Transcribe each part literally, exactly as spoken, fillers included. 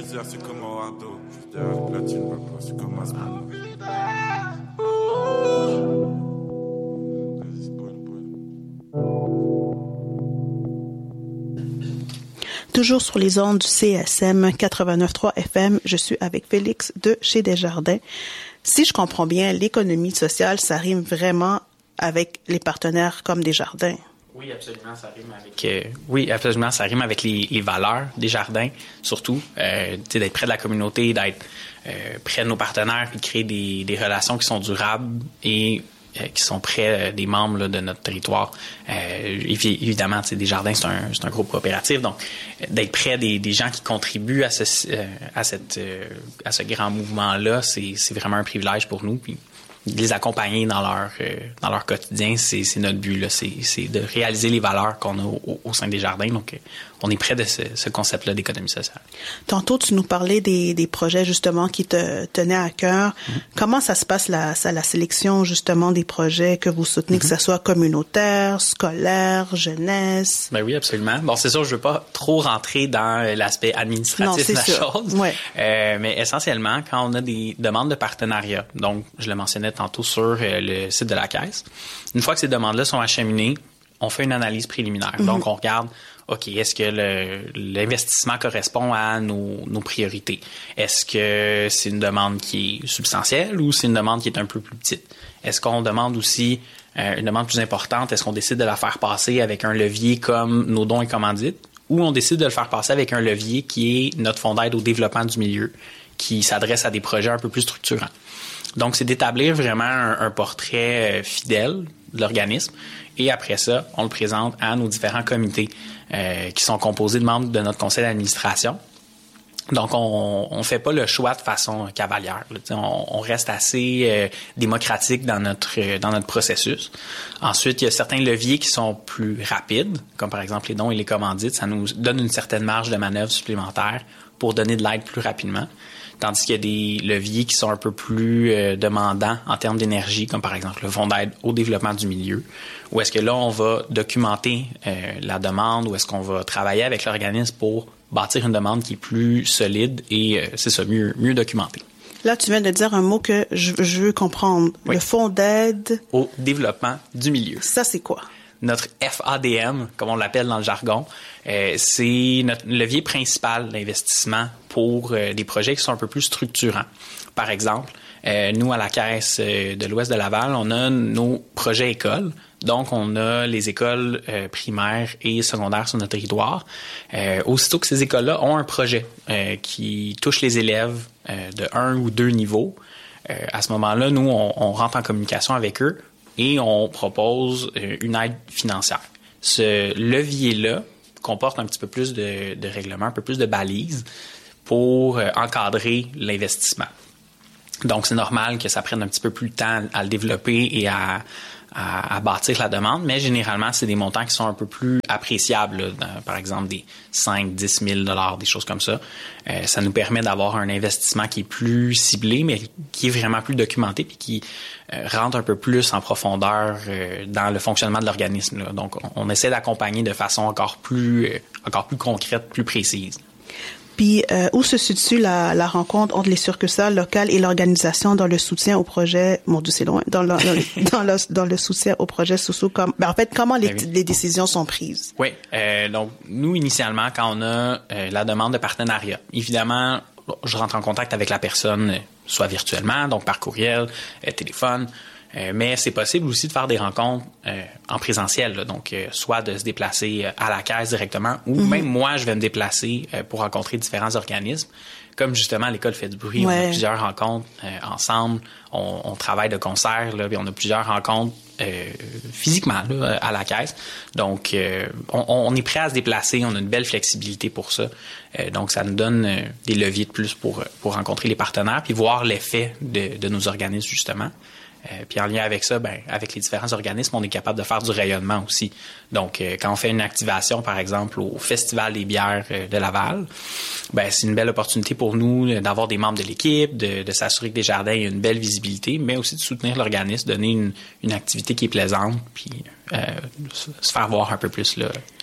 dire, c'est comme Eduardo. Je veux dire, platine, papa, c'est comme Asman. Toujours sur les ondes du C S M quatre-vingt-neuf point trois F M, je suis avec Félix de chez Desjardins. Si je comprends bien, l'économie sociale, ça rime vraiment avec les partenaires comme Desjardins. Oui, absolument, ça rime avec. Euh, oui, absolument, ça rime avec les, les valeurs des jardins, surtout, euh, tu sais, d'être près de la communauté, d'être euh, près de nos partenaires, puis de créer des, des relations qui sont durables et euh, qui sont près des membres là, de notre territoire. Euh, évidemment, tu sais, Desjardins, c'est un, c'est un groupe coopératif, donc d'être près des, des gens qui contribuent à ce, euh, à cette, euh, à ce grand mouvement-là, c'est, c'est vraiment un privilège pour nous. Puis, les accompagner dans leur euh, dans leur quotidien, c'est, c'est notre but là, c'est, c'est de réaliser les valeurs qu'on a au, au sein des jardins. Donc, euh, on est près de ce, ce concept-là d'économie sociale. Tantôt, tu nous parlais des, des projets justement qui te tenaient à cœur. Mm-hmm. Comment ça se passe la, ça, la sélection justement des projets que vous soutenez, mm-hmm. que ce soit communautaire, scolaire, jeunesse? Ben oui, absolument. Bon, c'est sûr, je veux pas trop rentrer dans l'aspect administratif non, de la sûr. chose. Ouais. Euh, mais essentiellement, quand on a des demandes de partenariat, donc je le mentionnais tantôt sur euh, le site de la Caisse, une fois que ces demandes-là sont acheminées, on fait une analyse préliminaire. Mm-hmm. Donc, on regarde, OK, est-ce que le, l'investissement correspond à nos, nos priorités? Est-ce que c'est une demande qui est substantielle ou c'est une demande qui est un peu plus petite? Est-ce qu'on demande aussi euh, une demande plus importante? Est-ce qu'on décide de la faire passer avec un levier comme nos dons et commandites? Ou on décide de le faire passer avec un levier qui est notre fonds d'aide au développement du milieu, qui s'adresse à des projets un peu plus structurants? Donc, c'est d'établir vraiment un, un portrait fidèle de l'organisme. Et après ça, on le présente à nos différents comités euh, qui sont composés de membres de notre conseil d'administration. Donc, on ne fait pas le choix de façon cavalière. On, on reste assez euh, démocratique dans notre, dans notre processus. Ensuite, il y a certains leviers qui sont plus rapides, comme par exemple les dons et les commandites. Ça nous donne une certaine marge de manœuvre supplémentaire pour donner de l'aide plus rapidement. Tandis qu'il y a des leviers qui sont un peu plus euh, demandants en termes d'énergie, comme par exemple le fonds d'aide au développement du milieu, où est-ce que là, on va documenter euh, la demande, ou est-ce qu'on va travailler avec l'organisme pour bâtir une demande qui est plus solide et, euh, c'est ça, mieux, mieux documentée. Là, tu viens de dire un mot que je, je veux comprendre. Oui. Le fonds d'aide au développement du milieu. Ça, c'est quoi? Notre F A D M, comme on l'appelle dans le jargon, euh, c'est notre levier principal d'investissement pour euh, des projets qui sont un peu plus structurants. Par exemple, euh, nous, à la Caisse euh, de l'Ouest de Laval, on a nos projets écoles. Donc, on a les écoles euh, primaires et secondaires sur notre territoire. Euh, aussitôt que ces écoles-là ont un projet euh, qui touche les élèves euh, de un ou deux niveaux, euh, à ce moment-là, nous, on, on rentre en communication avec eux et on propose euh, une aide financière. Ce levier-là comporte un petit peu plus de, de règlements, un peu plus de balises pour euh, encadrer l'investissement. Donc, c'est normal que ça prenne un petit peu plus de temps à le développer et à, à, à bâtir la demande, mais généralement, c'est des montants qui sont un peu plus appréciables, là, dans, par exemple des cinq à dix mille dollars, des choses comme ça. Euh, ça nous permet d'avoir un investissement qui est plus ciblé, mais qui est vraiment plus documenté puis qui euh, rentre un peu plus en profondeur euh, dans le fonctionnement de l'organisme, là. Donc, on, on essaie d'accompagner de façon encore plus, euh, encore plus concrète, plus précise. Puis, euh, où se situe la, la rencontre entre les succursales locales et l'organisation dans le soutien au projet, mon Dieu, c'est loin, dans le, dans le, dans le, dans le soutien au projet sociaux, comme, ben, en fait, comment les, oui. les décisions sont prises? Oui, euh, donc, nous, initialement, quand on a euh, la demande de partenariat, évidemment, je rentre en contact avec la personne, soit virtuellement, donc par courriel, euh, téléphone, Euh, mais c'est possible aussi de faire des rencontres euh, en présentiel, là, donc euh, soit de se déplacer euh, à la caisse directement, ou mm-hmm. même moi, je vais me déplacer euh, pour rencontrer différents organismes. Comme justement l'école fait du bruit, ouais. On a plusieurs rencontres euh, ensemble, on, on travaille de concert, là, puis on a plusieurs rencontres euh, physiquement là, à la caisse. Donc, euh, on, on est prêt à se déplacer, on a une belle flexibilité pour ça. Euh, donc, ça nous donne euh, des leviers de plus pour, pour rencontrer les partenaires, puis voir l'effet de, de nos organismes, justement. Euh, puis en lien avec ça, ben, avec les différents organismes, on est capable de faire du rayonnement aussi. Donc, euh, quand on fait une activation, par exemple, au Festival des bières euh, de Laval, ben, c'est une belle opportunité pour nous euh, d'avoir des membres de l'équipe, de, de s'assurer que Desjardins ait une belle visibilité, mais aussi de soutenir l'organisme, donner une, une activité qui est plaisante, puis euh, se faire voir un peu plus là, là-bas.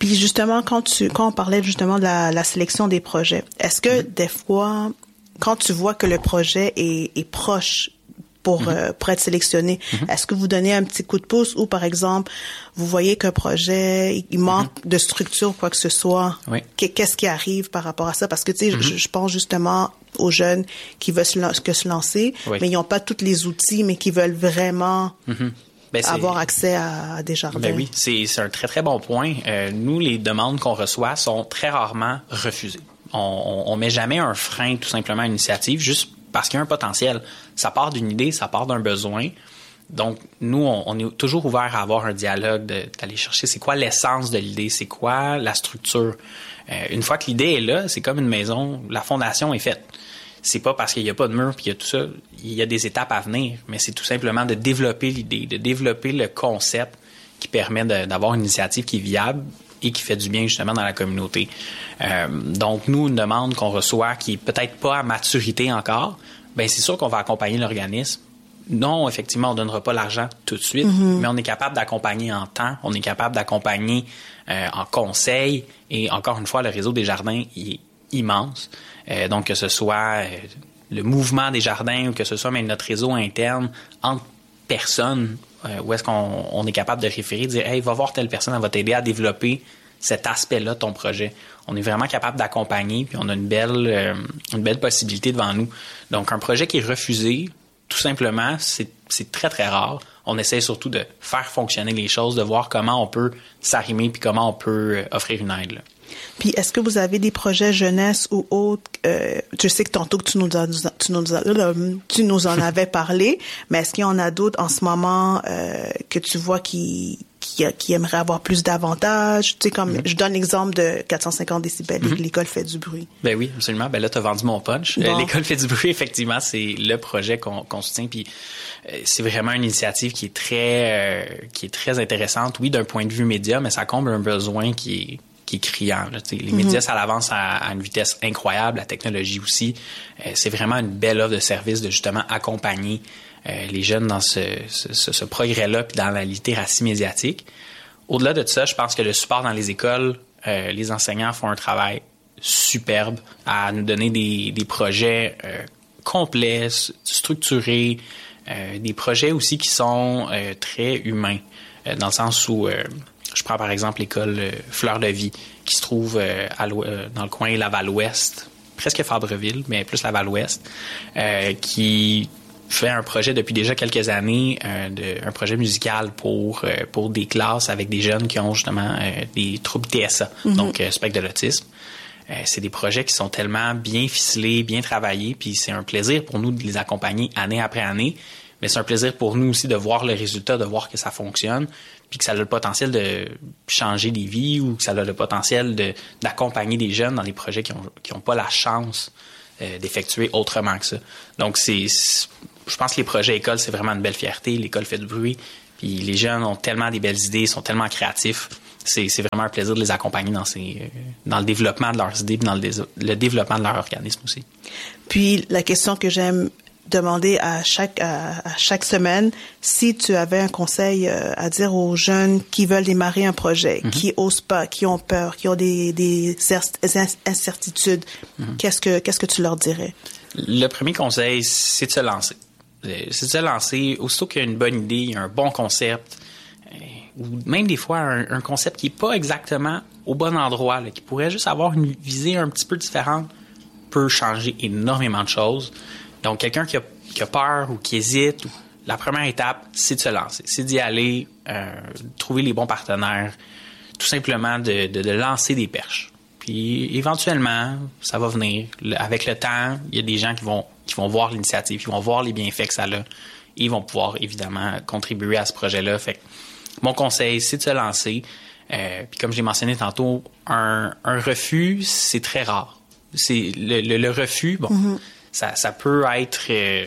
Puis justement, quand tu quand on parlait justement de la, la sélection des projets, est-ce que mm-hmm. des fois, quand tu vois que le projet est, est proche pour, mm-hmm. euh, pour être sélectionné, mm-hmm. est-ce que vous donnez un petit coup de pouce ou, par exemple, vous voyez qu'un projet, il manque mm-hmm. de structure ou quoi que ce soit? Oui. Qu'est-ce qui arrive par rapport à ça? Parce que, tu sais, mm-hmm. je, je pense justement aux jeunes qui veulent se, que se lancer, oui. mais ils n'ont pas tous les outils, mais qui veulent vraiment... Mm-hmm. Ben avoir accès à, à des jardins. Ben oui, c'est, c'est un très, très bon point. Euh, nous, les demandes qu'on reçoit sont très rarement refusées. On, on, on met jamais un frein tout simplement à l'initiative juste parce qu'il y a un potentiel. Ça part d'une idée, ça part d'un besoin. Donc, nous, on, on est toujours ouvert à avoir un dialogue, de, d'aller chercher c'est quoi l'essence de l'idée, c'est quoi la structure. Euh, une fois que l'idée est là, c'est comme une maison, la fondation est faite. C'est pas parce qu'il n'y a pas de mur puis il y a tout ça. Il y a des étapes à venir, mais c'est tout simplement de développer l'idée, de développer le concept qui permet de, d'avoir une initiative qui est viable et qui fait du bien justement dans la communauté. Euh, donc, nous, une demande qu'on reçoit qui est peut-être pas à maturité encore, ben c'est sûr qu'on va accompagner l'organisme. Non, effectivement, on ne donnera pas l'argent tout de suite, mm-hmm. mais on est capable d'accompagner en temps, on est capable d'accompagner euh, en conseil et encore une fois, le réseau des jardins il est immense. Euh, donc, que ce soit euh, le mouvement des jardins ou que ce soit même notre réseau interne entre personnes, euh, où est-ce qu'on on est capable de référer, de dire « Hey, va voir telle personne, elle va t'aider à développer cet aspect-là de ton projet. » On est vraiment capable d'accompagner, puis on a une belle, euh, une belle possibilité devant nous. Donc, un projet qui est refusé, tout simplement, c'est, c'est très, très rare. On essaie surtout de faire fonctionner les choses, de voir comment on peut s'arrimer puis comment on peut offrir une aide, là. Puis, est-ce que vous avez des projets jeunesse ou autres? Euh, je sais que tantôt que tu nous, as, tu nous, as, tu nous en avais parlé, mais est-ce qu'il y en a d'autres en ce moment euh, que tu vois qui, qui, qui aimeraient avoir plus d'avantages? Tu sais, comme mm-hmm. je donne l'exemple de quatre cent cinquante décibels, mm-hmm. l'école fait du bruit. Ben oui, absolument. Ben là, tu as vendu mon punch. Bon. L'école fait du bruit, effectivement, c'est le projet qu'on, qu'on soutient. Puis euh, c'est vraiment une initiative qui est très, euh, qui est très intéressante. Oui, d'un point de vue média, mais ça comble un besoin qui est qui est criant. Là, les mm-hmm. médias, ça avance à, à une vitesse incroyable, la technologie aussi. Euh, c'est vraiment une belle offre de service de justement accompagner euh, les jeunes dans ce, ce, ce progrès-là puis dans la littératie médiatique. Au-delà de ça, je pense que le support dans les écoles, euh, les enseignants font un travail superbe à nous donner des, des projets euh, complets, structurés, euh, des projets aussi qui sont euh, très humains, euh, dans le sens où euh, je prends par exemple l'école euh, Fleur de Vie qui se trouve euh, à euh, dans le coin Laval-Ouest, presque Fabreville, mais plus Laval-Ouest, euh, qui fait un projet depuis déjà quelques années, euh, de, un projet musical pour euh, pour des classes avec des jeunes qui ont justement euh, des troubles T S A, mm-hmm. donc euh, spectre de l'autisme. Euh, c'est des projets qui sont tellement bien ficelés, bien travaillés, puis c'est un plaisir pour nous de les accompagner année après année, mais c'est un plaisir pour nous aussi de voir le résultat, de voir que ça fonctionne, puis que ça a le potentiel de changer des vies ou que ça a le potentiel de, d'accompagner des jeunes dans des projets qui ont, qui ont pas la chance euh, d'effectuer autrement que ça. Donc, c'est, c'est, je pense que les projets écoles, c'est vraiment une belle fierté. L'école fait du bruit. Puis les jeunes ont tellement des belles idées, sont tellement créatifs. C'est, c'est vraiment un plaisir de les accompagner dans, ces, dans le développement de leurs idées et dans le, le développement de leur organisme aussi. Puis, la question que j'aime demander à chaque à, à chaque semaine, si tu avais un conseil euh, à dire aux jeunes qui veulent démarrer un projet, mm-hmm. qui osent pas, qui ont peur, qui ont des, des incertitudes, mm-hmm. qu'est-ce que qu'est-ce que tu leur dirais? Le premier conseil, c'est de se lancer. C'est de se lancer. Aussitôt qu'il y a une bonne idée, un bon concept, euh, ou même des fois un, un concept qui est pas exactement au bon endroit, là, qui pourrait juste avoir une visée un petit peu différente, peut changer énormément de choses. Donc, quelqu'un qui a, qui a peur ou qui hésite, la première étape, c'est de se lancer. C'est d'y aller, euh, trouver les bons partenaires, tout simplement de, de, de lancer des perches. Puis, éventuellement, ça va venir. Le, avec le temps, il y a des gens qui vont, qui vont voir l'initiative, qui vont voir les bienfaits que ça a. Et ils vont pouvoir, évidemment, contribuer à ce projet-là. Fait que, mon conseil, c'est de se lancer. Euh, puis, comme j'ai mentionné tantôt, un, un refus, c'est très rare. C'est le, le, le refus, bon... Mm-hmm. Ça, ça peut être euh,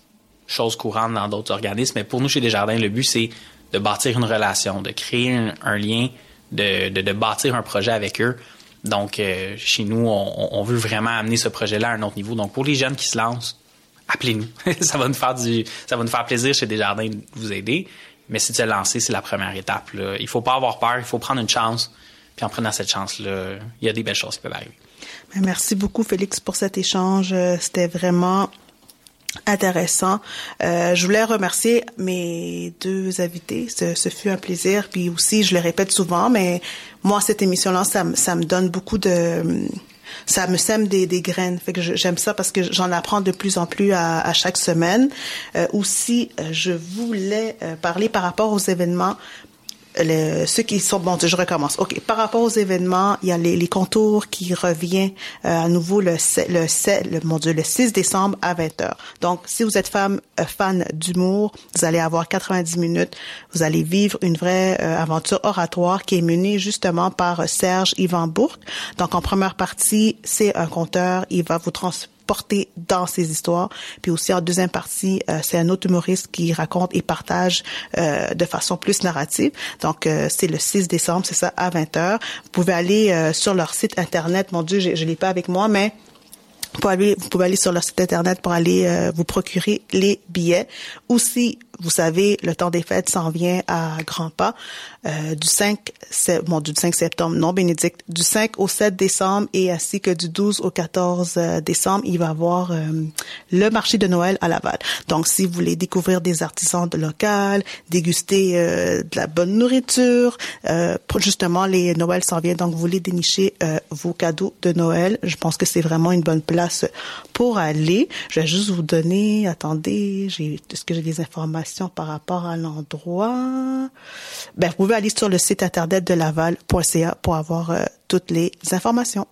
chose courante dans d'autres organismes, mais pour nous, chez Desjardins, le but, c'est de bâtir une relation, de créer un, un lien, de, de, de bâtir un projet avec eux. Donc, euh, chez nous, on, on veut vraiment amener ce projet-là à un autre niveau. Donc, pour les jeunes qui se lancent, appelez-nous. ça va nous faire du, ça va nous faire plaisir chez Desjardins de vous aider. Mais c'est de se lancer, c'est la première étape, là. Il faut pas avoir peur, il faut prendre une chance. Puis en prenant cette chance-là, il y a des belles choses qui peuvent arriver. Merci beaucoup, Félix, pour cet échange. C'était vraiment intéressant. Euh, je voulais remercier mes deux invités. Ce, ce fut un plaisir. Puis aussi, je le répète souvent, mais moi, cette émission-là, ça, ça me donne beaucoup de... Ça me sème des, des graines. Fait que je, j'aime ça parce que j'en apprends de plus en plus à, à chaque semaine. Euh, aussi, je voulais parler par rapport aux événements. Le, ceux qui sont bon, je recommence. Ok, par rapport aux événements, il y a les, les contours qui revient euh, à nouveau le le, le mon Dieu le six décembre à vingt heures. Donc, si vous êtes fan euh, fan d'humour, vous allez avoir quatre-vingt-dix minutes. Vous allez vivre une vraie euh, aventure oratoire qui est menée justement par euh, Serge Yvan Bourque. Donc, en première partie, c'est un conteur. Il va vous transporter porté dans ces histoires. Puis aussi en deuxième partie, euh, c'est un autre humoriste qui raconte et partage euh, de façon plus narrative. Donc, euh, c'est le six décembre, c'est ça, à vingt heures. Vous pouvez aller euh, sur leur site Internet. Mon Dieu, je ne l'ai pas avec moi, mais vous pouvez aller, vous pouvez aller sur leur site Internet pour aller euh, vous procurer les billets. Aussi, vous savez, le temps des fêtes s'en vient à grands pas. Euh, du cinq, bon, du cinq septembre, non, Bénédicte, du cinq au sept décembre et ainsi que du douze au quatorze décembre, il va y avoir euh, le marché de Noël à Laval. Donc, si vous voulez découvrir des artisans de local, déguster euh, de la bonne nourriture, euh, justement, les Noël s'en vient, donc vous voulez dénicher euh, vos cadeaux de Noël, je pense que c'est vraiment une bonne place pour aller. Je vais juste vous donner, attendez, j'ai, est-ce que j'ai des informations par rapport à l'endroit? Ben, vous pouvez aller sur le site internet de laval point c a pour avoir euh, toutes les informations.